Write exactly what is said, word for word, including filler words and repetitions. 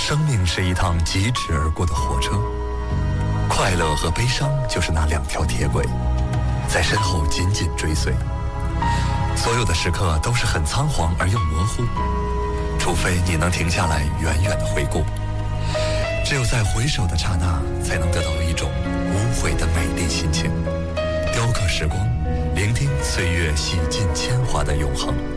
生命是一趟疾驰而过的火车，快乐和悲伤就是那两条铁轨，在身后紧紧追随。所有的时刻都是很仓皇而又模糊，除非你能停下来远远的回顾，只有在回首的刹那，才能得到一种无悔的美丽心情，雕刻时光，聆听岁月洗尽铅华的永恒。